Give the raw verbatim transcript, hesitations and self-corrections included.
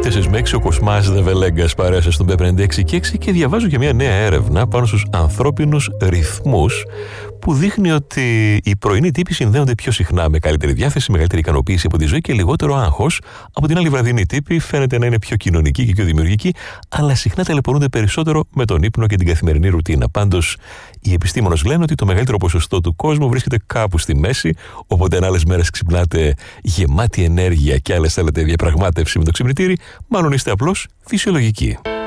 τέσσερα με έξι ο Κοσμάς Δεβελέγκας παρέωσε στον Πέπ ενενήντα έξι και έξι και διαβάζω και μια νέα έρευνα πάνω στους ανθρώπινους ρυθμούς που δείχνει ότι οι πρωινοί τύποι συνδέονται πιο συχνά με καλύτερη διάθεση, μεγαλύτερη ικανοποίηση από τη ζωή και λιγότερο άγχος. Από την άλλη, οι βραδινοί τύποι φαίνεται να είναι πιο κοινωνικοί και πιο δημιουργικοί, αλλά συχνά ταλαιπωρούνται περισσότερο με τον ύπνο και την καθημερινή ρουτίνα. Πάντως, οι επιστήμονες λένε ότι το μεγαλύτερο ποσοστό του κόσμου βρίσκεται κάπου στη μέση, οπότε αν άλλες μέρες ξυπνάτε γεμάτη ενέργεια και άλλες θέλετε διαπραγμάτευση με το ξυπνητήρι, μάλλον είστε απλώς φυσιολογικοί.